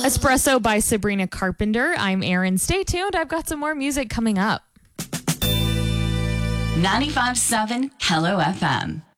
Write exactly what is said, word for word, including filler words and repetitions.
Espresso by Sabrina Carpenter. I'm Erin. Stay tuned. I've got some more music coming up. ninety-five point seven Hello F M.